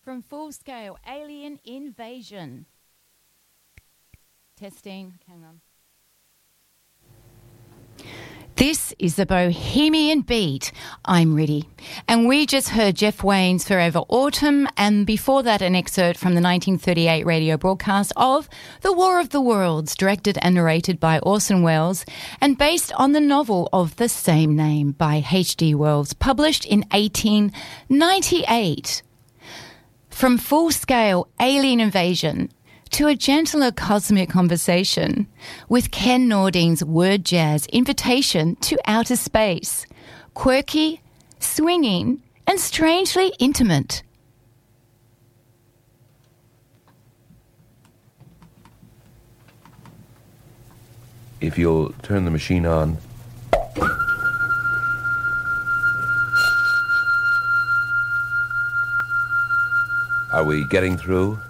from Full-Scale Alien Invasion. Testing. Hang on. This is the Bohemian Beat. I'm ready. And we just heard Jeff Wayne's Forever Autumn, and before that an excerpt from the 1938 radio broadcast of The War of the Worlds, directed and narrated by Orson Welles and based on the novel of the same name by H.G. Wells, published in 1898. From Full-Scale Alien Invasion to a gentler cosmic conversation with Ken Nording's word jazz invitation to outer space. Quirky, swinging, and strangely intimate. If you'll turn the machine on. Are we getting through?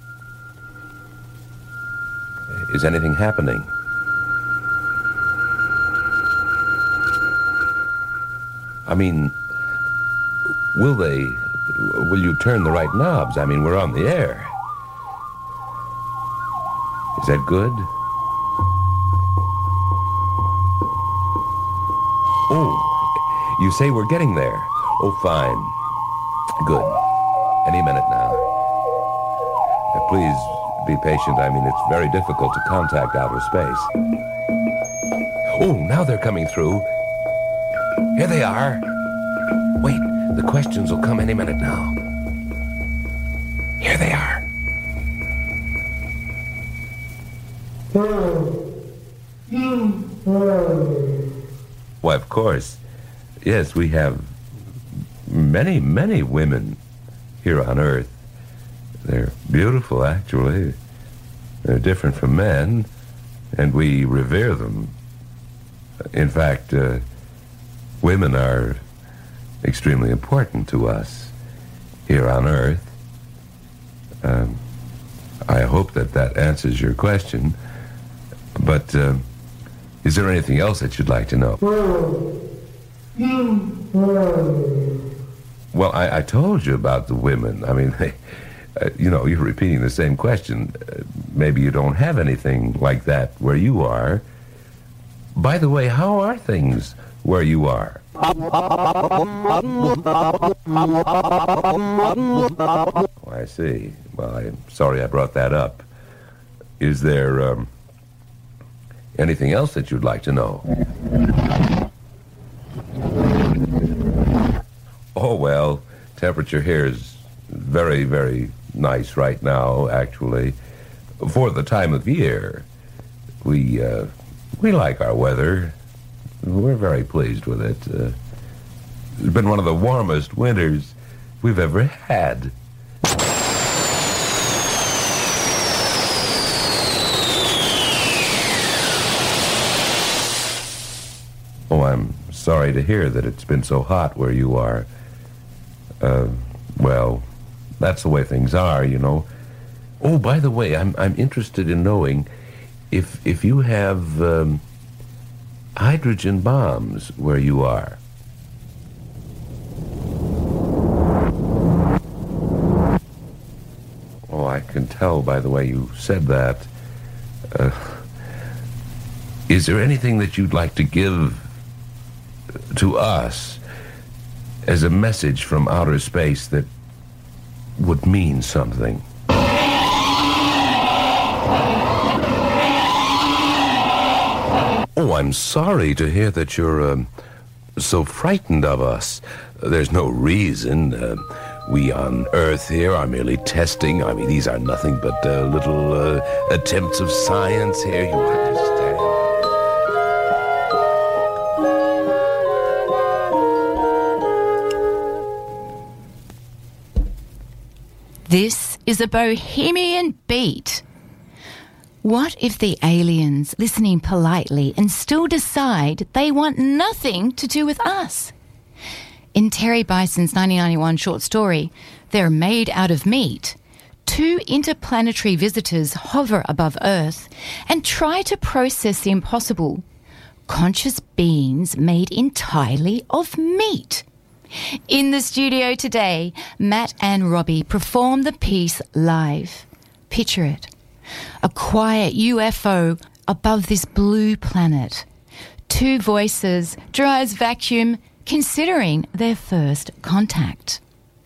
Is anything happening? I mean, will you turn the right knobs? I mean, we're on the air. Is that good? Oh, you say we're getting there. Oh, fine. Good. Any minute now. Please be patient. I mean, it's very difficult to contact outer space. Oh, now they're coming through. Here they are. Wait, the questions will come any minute now. Here they are. Why, of course. Yes, we have many, many women here on Earth. They're beautiful, actually. They're different from men, and we revere them. In fact, women are extremely important to us here on Earth. I hope that answers your question. But is there anything else that you'd like to know? Well, I told you about the women. I mean, you're repeating the same question. Maybe you don't have anything like that where you are. By the way, how are things where you are? Oh, I see. Well, I'm sorry I brought that up. Is there anything else that you'd like to know? Oh, well, temperature here is very, very nice right now, actually. For the time of year, we like our weather. We're very pleased with it. It's been one of the warmest winters we've ever had. Oh, I'm sorry to hear that it's been so hot where you are. Well, that's the way things are, you know. Oh, by the way, I'm interested in knowing if you have hydrogen bombs where you are. Oh, I can tell by the way you said that. Is there anything that you'd like to give to us as a message from outer space that would mean something? Oh, I'm sorry to hear that you're so frightened of us. There's no reason. We on Earth here are merely testing. I mean, these are nothing but little attempts of science here, you understand. This is a Bohemian Beat. What if the aliens, listening politely, and still decide they want nothing to do with us? In Terry Bison's 1991 short story, They're Made Out of Meat, two interplanetary visitors hover above Earth and try to process the impossible. Conscious beings made entirely of meat. In the studio today, Matt and Robbie perform the piece live. Picture it. A quiet UFO above this blue planet. Two voices, dry as vacuum, considering their first contact.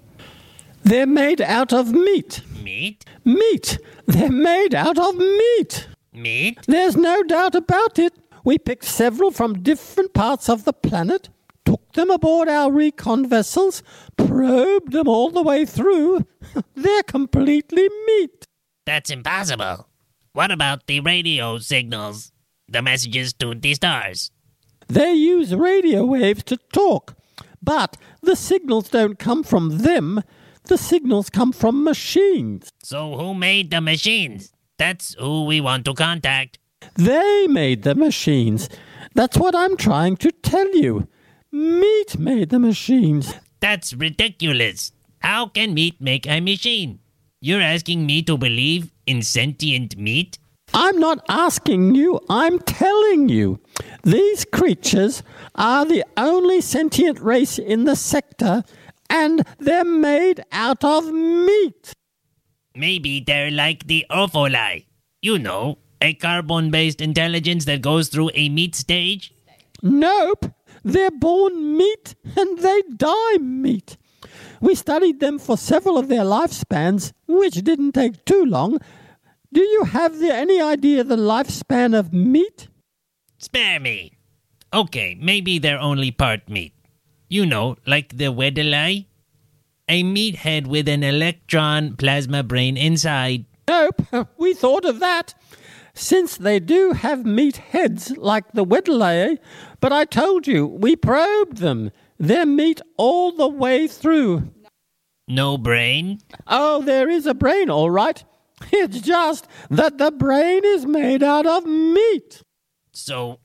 They're made out of meat. Meat? Meat! They're made out of meat! Meat? There's no doubt about it. We picked several from different parts of the planet, took them aboard our recon vessels, probed them all the way through. They're completely meat. That's impossible. What about the radio signals? The messages to the stars? They use radio waves to talk, but the signals don't come from them. The signals come from machines. So who made the machines? That's who we want to contact. They made the machines. That's what I'm trying to tell you. Meat made the machines. That's ridiculous. How can meat make a machine? You're asking me to believe in sentient meat? I'm not asking you, I'm telling you. These creatures are the only sentient race in the sector, and they're made out of meat. Maybe they're like the Opholi. You know, a carbon-based intelligence that goes through a meat stage? Nope, they're born meat and they die meat. We studied them for several of their lifespans, which didn't take too long. Do you have any idea the lifespan of meat? Spare me. Okay, maybe they're only part meat. You know, like the Weddellei? A meathead with an electron plasma brain inside. Nope, we thought of that. Since they do have meat heads like the Weddellei, but I told you, we probed them. They're meat all the way through. No brain? Oh, there is a brain, all right. It's just that the brain is made out of meat. So,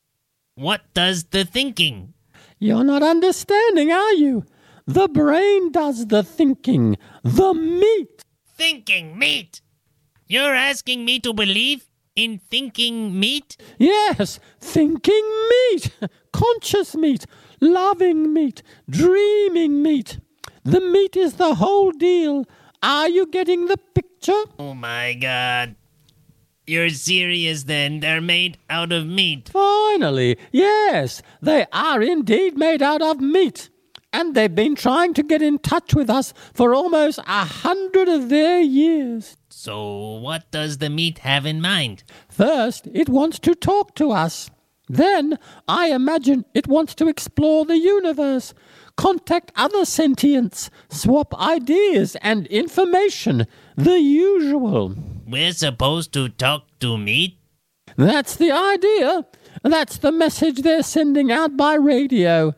what does the thinking? You're not understanding, are you? The brain does the thinking. The meat. Thinking meat? You're asking me to believe in thinking meat? Yes, thinking meat. Conscious meat. Loving meat. Dreaming meat. The meat is the whole deal. Are you getting the picture? Oh my God. You're serious then? They're made out of meat. Finally, yes, they are indeed made out of meat. And they've been trying to get in touch with us for almost 100 of their years. So what does the meat have in mind? First, it wants to talk to us. Then, I imagine it wants to explore the universe, contact other sentients, swap ideas and information, the usual. We're supposed to talk to meat? That's the idea. That's the message they're sending out by radio.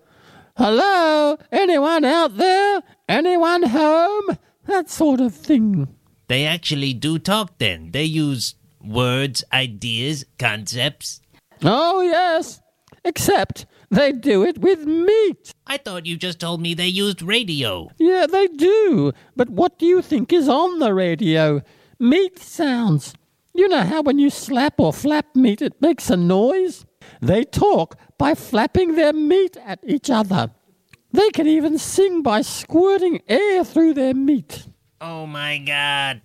Hello? Anyone out there? Anyone home? That sort of thing. They actually do talk then. They use words, ideas, concepts. Oh, yes. Except they do it with meat. I thought you just told me they used radio. Yeah, they do. But what do you think is on the radio? Meat sounds. You know how when you slap or flap meat, it makes a noise? They talk by flapping their meat at each other. They can even sing by squirting air through their meat. Oh my God.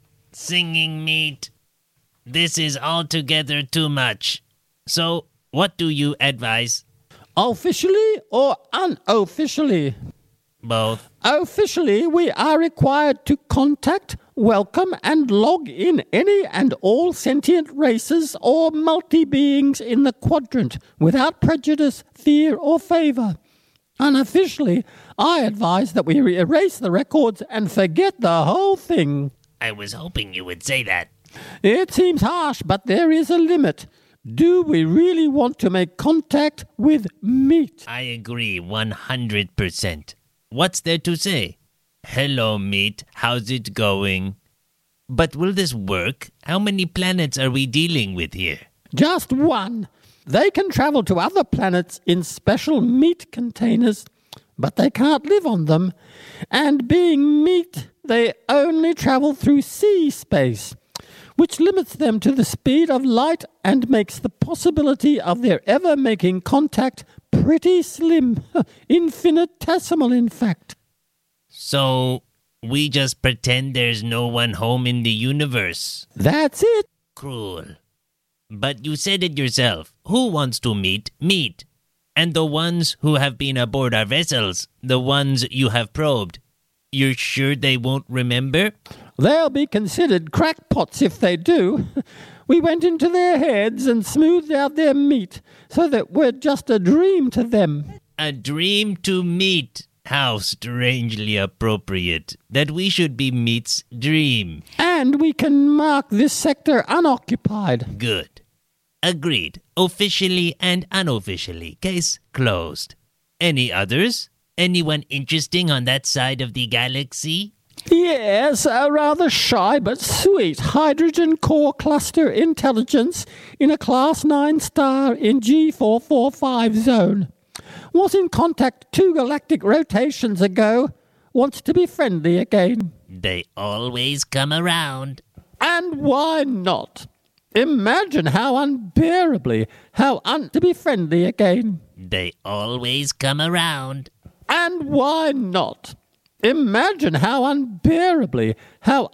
Singing meat. This is altogether too much. So, what do you advise? Officially or unofficially? Both. Officially, we are required to contact, welcome, and log in any and all sentient races or multi-beings in the quadrant without prejudice, fear, or favor. Unofficially, I advise that we erase the records and forget the whole thing. I was hoping you would say that. It seems harsh, but there is a limit. Do we really want to make contact with meat? I agree 100%. What's there to say? Hello, meat. How's it going? But will this work? How many planets are we dealing with here? Just one. They can travel to other planets in special meat containers, but they can't live on them. And being meat, they only travel through sea space, which limits them to the speed of light and makes the possibility of their ever making contact pretty slim. Infinitesimal, in fact. So, we just pretend there's no one home in the universe. That's it. Cruel. But you said it yourself. Who wants to meet? Meet. And the ones who have been aboard our vessels, the ones you have probed, you're sure they won't remember? They'll be considered crackpots if they do. We went into their heads and smoothed out their meat so that we're just a dream to them. A dream to meet. How strangely appropriate that we should be Meat's dream. And we can mark this sector unoccupied. Good. Agreed. Officially and unofficially. Case closed. Any others? Anyone interesting on that side of the galaxy? Yes, a rather shy but sweet hydrogen core cluster intelligence in a Class 9 star in G445 zone. Was in contact 2 galactic rotations ago. Wants to be friendly again. They always come around. And why not? Imagine how unbearably, to be friendly again. They always come around. And why not? Imagine how unbearably,